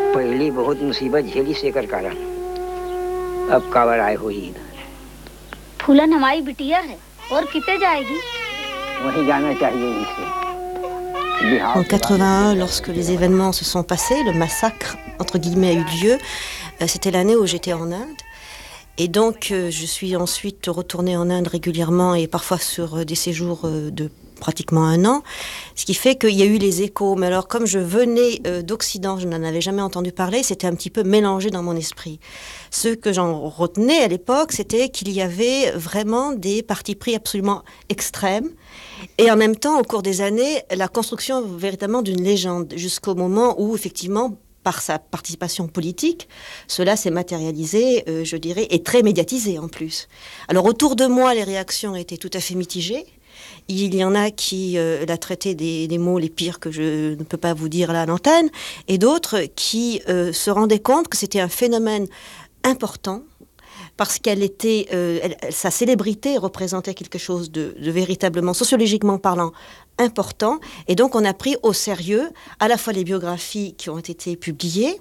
पहली बहुत मुसीबत झेली शेखर कारण अब काबर आए हुई इधर फूलन हमारी बिटिया है और कितने जाएगी वहीं जाना चाहिए इसे En 81, lorsque les événements se sont passés, le massacre, entre guillemets, a eu lieu. C'était l'année où j'étais en Inde. Et donc, je suis ensuite retournée en Inde régulièrement et parfois sur des séjours de pratiquement 1 an. Ce qui fait qu'il y a eu les échos. Mais alors, comme je venais d'Occident, je n'en avais jamais entendu parler, c'était un petit peu mélangé dans mon esprit. Ce que j'en retenais à l'époque, c'était qu'il y avait vraiment des partis pris absolument extrêmes. Et en même temps, au cours des années, la construction véritablement d'une légende, jusqu'au moment où, effectivement, par sa participation politique, cela s'est matérialisé, je dirais, et très médiatisé en plus. Alors autour de moi, les réactions étaient tout à fait mitigées. Il y en a qui l'a traité des mots les pires que je ne peux pas vous dire là à l'antenne, et d'autres qui se rendaient compte que c'était un phénomène important, parce qu'elle était, sa célébrité représentait quelque chose de véritablement, sociologiquement parlant, important. Et donc, on a pris au sérieux à la fois les biographies qui ont été publiées,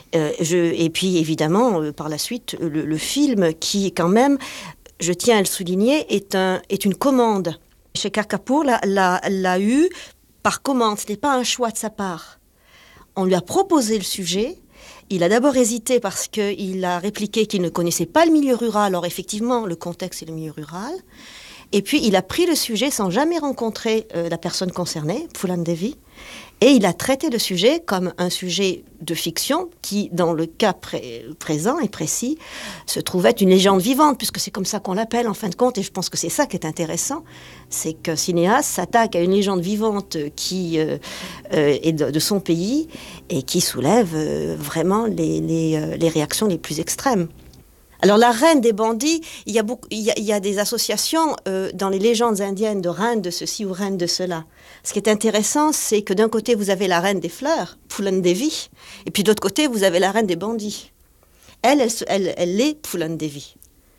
et puis évidemment, par la suite, le film qui, quand même, je tiens à le souligner, est une commande. Shekhar Kapur l'a eu par commande, ce n'est pas un choix de sa part. On lui a proposé le sujet. Il a d'abord hésité parce qu'il a répliqué qu'il ne connaissait pas le milieu rural. Alors effectivement, le contexte, c'est le milieu rural. Et puis, il a pris le sujet sans jamais rencontrer la personne concernée, Phulan Devi. Et il a traité le sujet comme un sujet de fiction qui, dans le cas présent et précis, se trouvait une légende vivante, puisque c'est comme ça qu'on l'appelle en fin de compte. Et je pense que c'est ça qui est intéressant, c'est qu'un cinéaste s'attaque à une légende vivante qui est de son pays et qui soulève vraiment les réactions les plus extrêmes. Alors la reine des bandits, il y a des associations dans les légendes indiennes de reine de ceci ou reine de cela. Ce qui est intéressant, c'est que d'un côté, vous avez la reine des fleurs, Phulan Devi, et puis de l'autre côté, vous avez la reine des bandits. Elle est Phulan Devi.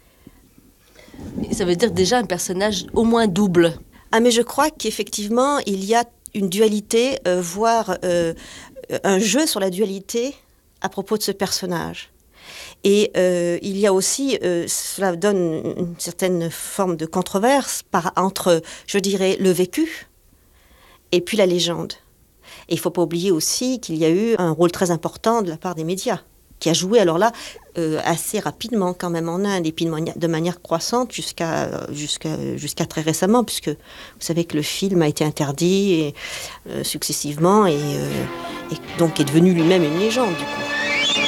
Ça veut dire déjà un personnage au moins double. Ah, mais je crois qu'effectivement, il y a une dualité, voire un jeu sur la dualité à propos de ce personnage. Et il y a aussi, cela donne une certaine forme de controverse entre, je dirais, le vécu et puis la légende. Et il ne faut pas oublier aussi qu'il y a eu un rôle très important de la part des médias, qui a joué alors là assez rapidement quand même en Inde, et puis de manière croissante jusqu'à très récemment, puisque vous savez que le film a été interdit successivement et donc est devenu lui-même une légende du coup.